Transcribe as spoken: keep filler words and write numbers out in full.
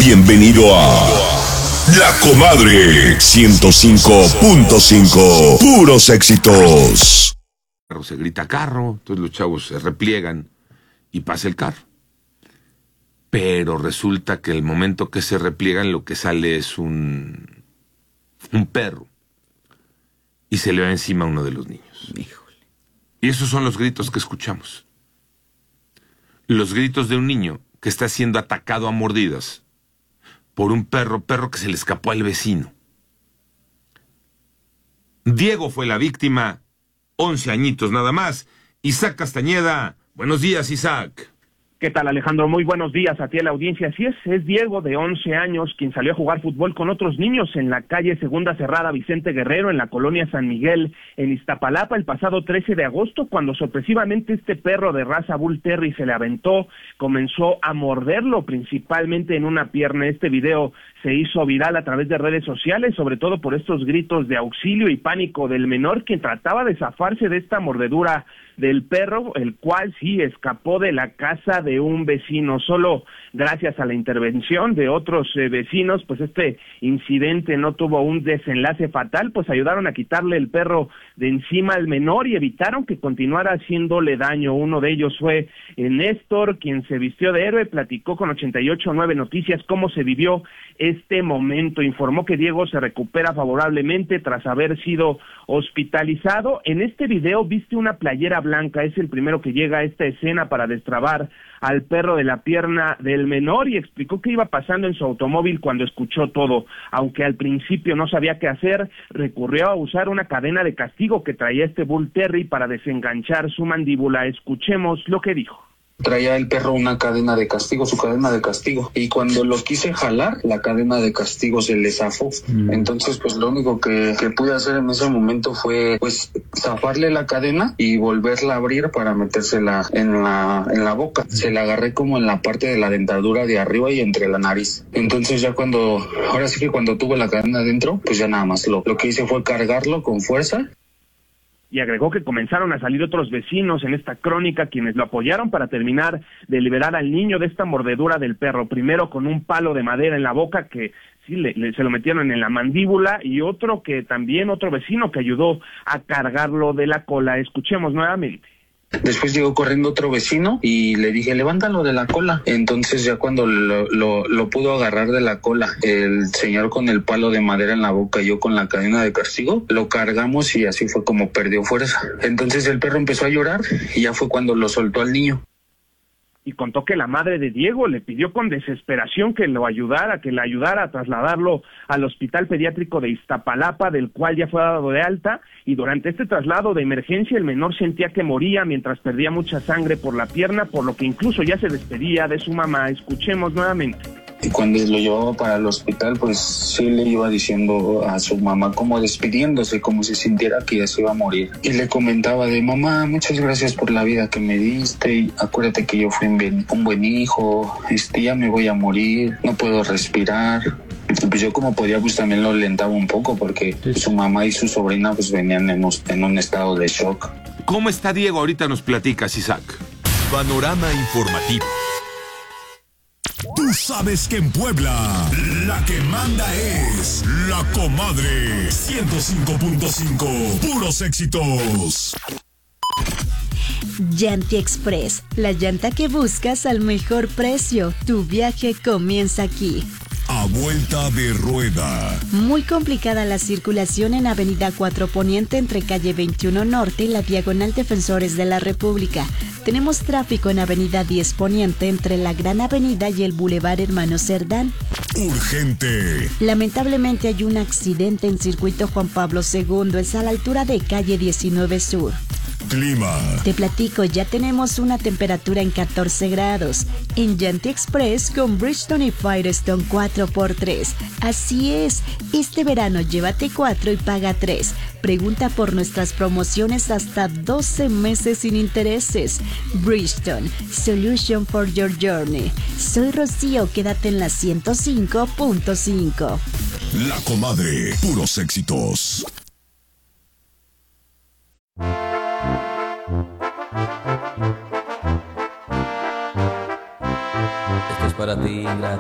Bienvenido a La Comadre ciento cinco punto cinco. Puros éxitos. Se grita carro, entonces los chavos se repliegan y pasa el carro. Pero resulta que el momento que se repliegan lo que sale es un, un perro. Y se le va encima a uno de los niños. Híjole. Y esos son los gritos que escuchamos. Los gritos de un niño que está siendo atacado a mordidas por un perro, perro que se le escapó al vecino. Diego fue la víctima, once añitos nada más. Isaac Castañeda, buenos días, Isaac. ¿Qué tal, Alejandro? Muy buenos días a ti a la audiencia. Así es, es Diego, de once años, quien salió a jugar fútbol con otros niños en la calle Segunda Cerrada Vicente Guerrero, en la colonia San Miguel, en Iztapalapa, el pasado trece de agosto, cuando sorpresivamente este perro de raza Bull Terry se le aventó, comenzó a morderlo, principalmente en una pierna. Este video se hizo viral a través de redes sociales, sobre todo por estos gritos de auxilio y pánico del menor, quien trataba de zafarse de esta mordedura del perro, el cual sí escapó de la casa de un vecino. Solo gracias a la intervención de otros eh, vecinos, pues este incidente no tuvo un desenlace fatal, pues ayudaron a quitarle el perro de encima al menor y evitaron que continuara haciéndole daño. Uno de ellos fue eh, Néstor, quien se vistió de héroe, platicó con ochenta y ocho punto nueve Noticias cómo se vivió este momento. Informó que Diego se recupera favorablemente tras haber sido hospitalizado. En este video viste una playera blanca, es el primero que llega a esta escena para destrabar al perro de la pierna del menor, y explicó qué iba pasando en su automóvil cuando escuchó todo. Aunque al principio no sabía qué hacer, recurrió a usar una cadena de castigo que traía este Bull Terry para desenganchar su mandíbula. Escuchemos lo que dijo. Traía el perro una cadena de castigo, su cadena de castigo, y cuando lo quise jalar, la cadena de castigo se le zafó. Mm. Entonces, pues lo único que, que pude hacer en ese momento fue, pues, zafarle la cadena y volverla a abrir para metérsela en la, en la boca. Se la agarré como en la parte de la dentadura de arriba y entre la nariz. Entonces ya cuando, ahora sí que cuando tuve la cadena adentro, pues ya nada más lo, lo que hice fue cargarlo con fuerza. Y agregó que comenzaron a salir otros vecinos en esta crónica, quienes lo apoyaron para terminar de liberar al niño de esta mordedura del perro. Primero con un palo de madera en la boca que sí le, le, se lo metieron en la mandíbula, y otro que también, otro vecino que ayudó a cargarlo de la cola. Escuchemos nuevamente. Después llegó corriendo otro vecino y le dije, levántalo de la cola. Entonces ya cuando lo, lo, lo pudo agarrar de la cola, el señor con el palo de madera en la boca y yo con la cadena de castigo, lo cargamos y así fue como perdió fuerza. Entonces el perro empezó a llorar y ya fue cuando lo soltó al niño. Y contó que la madre de Diego le pidió con desesperación que lo ayudara, que le ayudara a trasladarlo al Hospital Pediátrico de Iztapalapa, del cual ya fue dado de alta, y durante este traslado de emergencia el menor sentía que moría mientras perdía mucha sangre por la pierna, por lo que incluso ya se despedía de su mamá. Escuchemos nuevamente. Y cuando lo llevaba para el hospital, pues sí le iba diciendo a su mamá, como despidiéndose, como si sintiera que ya se iba a morir. Y le comentaba de, mamá, muchas gracias por la vida que me diste, y acuérdate que yo fui un buen, un buen hijo, este, ya me voy a morir, no puedo respirar. Y pues yo como podía, pues también lo alentaba un poco, porque su mamá y su sobrina pues venían en, en un estado de shock. ¿Cómo está Diego? Ahorita nos platicas, Isaac. Panorama informativo. Tú sabes que en Puebla la que manda es La Comadre ciento cinco punto cinco. Puros éxitos. Llanti Express, la llanta que buscas al mejor precio. Tu viaje comienza aquí. A vuelta de rueda. Muy complicada la circulación en Avenida cuatro Poniente entre calle veintiuno Norte y la Diagonal Defensores de la República. Tenemos tráfico en Avenida diez Poniente entre la Gran Avenida y el Boulevard Hermano Cerdán. Urgente. Lamentablemente hay un accidente en Circuito Juan Pablo segundo, es a la altura de calle diecinueve Sur. Clima. Te platico, ya tenemos una temperatura en catorce grados. En Llanti Express con Bridgestone y Firestone cuatro por tres. Así es, este verano llévate cuatro y paga tres. Pregunta por nuestras promociones hasta doce meses sin intereses. Bridgestone, Solution for Your Journey. Soy Rocío, quédate en la ciento cinco punto cinco. La Comadre, puros éxitos. Esto es para ti,